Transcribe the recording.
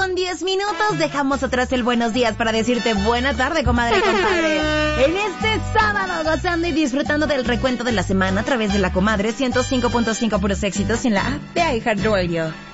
8:10. Dejamos atrás el buenos días para decirte buena tarde, comadre, compadre. En este sábado, gozando y disfrutando del recuento de la semana a través de la comadre 105.5 puros éxitos en la app de iHeartRadio.